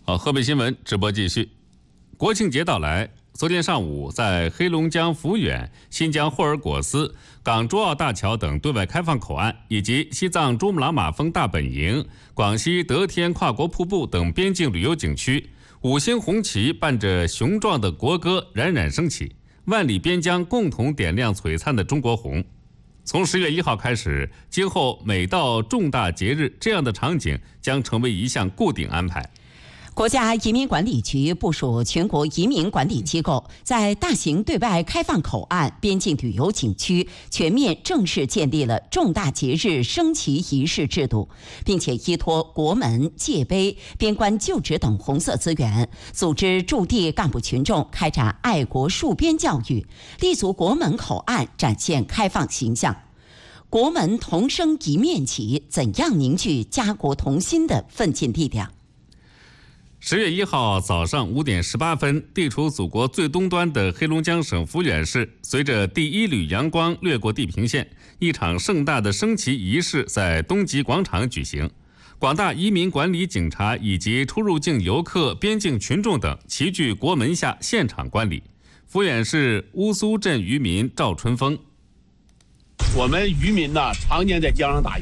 河北新闻直播继续。国庆节到来，昨天上午，在黑龙江抚远、新疆霍尔果斯、港珠澳大桥等对外开放口岸，以及西藏珠穆朗玛峰大本营、广西德天跨国瀑布等边境旅游景区，5星红旗伴着雄壮的国歌冉冉升起，万里边疆共同点亮璀璨的中国红。从10月1号开始，今后每到重大节日，这样的场景将成为一项固定安排。 国家移民管理局部署全国移民管理机构，在大型对外开放口岸、边境旅游景区全面正式建立了重大节日升旗仪式制度，并且依托国门、界碑、边关就职等红色资源，组织驻地干部群众开展爱国戍边教育，立足国门口岸，展现开放形象。国门同升一面旗，怎样凝聚家国同心的奋进力量 ？10月1号早上5点18分，地处祖国最东端的黑龙江省抚远市，随着第一缕阳光掠过地平线，一场盛大的升旗仪式在东极广场举行。广大移民管理警察以及出入境游客、边境群众等齐聚国门下现场观礼。抚远市乌苏镇渔民赵春峰： 我们渔民呢，常年在江上打鱼。